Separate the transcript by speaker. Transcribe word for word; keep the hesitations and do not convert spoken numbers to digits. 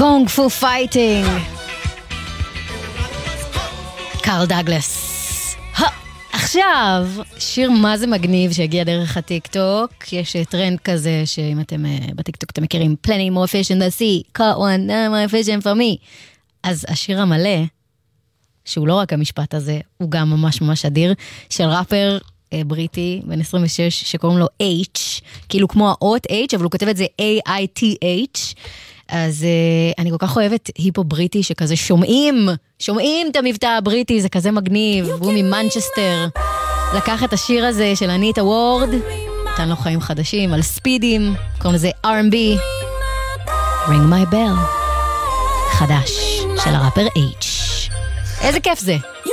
Speaker 1: קונג פו פייטינג. קארל דאגלס. עכשיו, שיר מה זה מגניב שהגיע דרך הטיק טוק. יש טרנד כזה שאם אתם בטיק טוק אתם מכירים Plenty more fish in the sea, caught one, more fish for me. אז השיר המלא, שהוא לא רק המשפט הזה, הוא גם ממש ממש אדיר, של ראפר בריטי בן עשרים ושש שקוראים לו H, כאילו כמו האות H, אבל הוא כותב את זה A I T H. אז uh, אני כל כך אוהבת היפו בריטי שכזה שומעים, שומעים את המבטא הבריטי, זה כזה מגניב, הוא ממנצ'סטר. לקח את השיר הזה של אניטה וורד, נתן לו חיים חדשים על ספידים, קוראים לזה R and B, Ring My Bell, חדש של הראפר H. איזה כיף זה.